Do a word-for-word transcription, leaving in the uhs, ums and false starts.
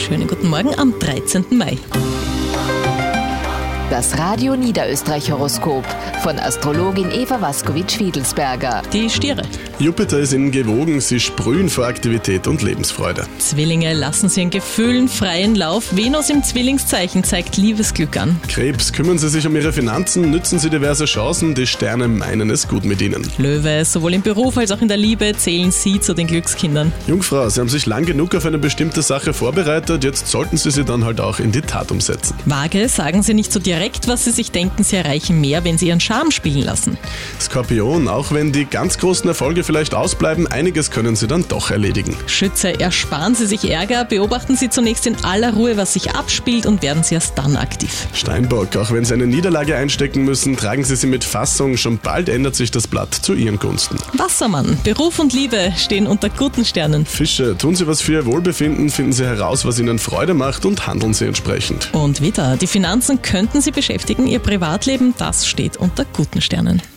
schönen guten Morgen am dreizehnten Mai. Das Radio Niederösterreich-Horoskop von Astrologin Eva Waskowitsch-Fiedelsberger. Die Stiere. Jupiter ist Ihnen gewogen, Sie sprühen vor Aktivität und Lebensfreude. Zwillinge, lassen Sie Ihren Gefühlen freien Lauf. Venus im Zwillingszeichen zeigt Liebesglück an. Krebs, kümmern Sie sich um Ihre Finanzen, nützen Sie diverse Chancen, die Sterne meinen es gut mit Ihnen. Löwe, sowohl im Beruf als auch in der Liebe zählen Sie zu den Glückskindern. Jungfrau, Sie haben sich lang genug auf eine bestimmte Sache vorbereitet, jetzt sollten Sie sie dann halt auch in die Tat umsetzen. Waage, sagen Sie nicht so direkt, was Sie sich denken, Sie erreichen mehr, wenn Sie Ihren Charme spielen lassen. Skorpion, auch wenn die ganz großen Erfolge vielleicht ausbleiben, einiges können Sie dann doch erledigen. Schütze, ersparen Sie sich Ärger, beobachten Sie zunächst in aller Ruhe, was sich abspielt und werden Sie erst dann aktiv. Steinbock, auch wenn Sie eine Niederlage einstecken müssen, tragen Sie sie mit Fassung, schon bald ändert sich das Blatt zu Ihren Gunsten. Wassermann, Beruf und Liebe stehen unter guten Sternen. Fische, tun Sie was für Ihr Wohlbefinden, finden Sie heraus, was Ihnen Freude macht und handeln Sie entsprechend. Und Widder, die Finanzen könnten Sie beschäftigen, Ihr Privatleben, das steht unter guten Sternen.